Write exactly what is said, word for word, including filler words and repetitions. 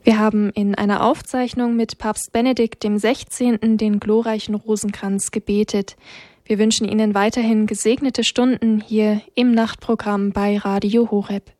Wir haben in einer Aufzeichnung mit Papst Benedikt dem Sechzehnten den glorreichen Rosenkranz gebetet. Wir wünschen Ihnen weiterhin gesegnete Stunden hier im Nachtprogramm bei Radio Horeb.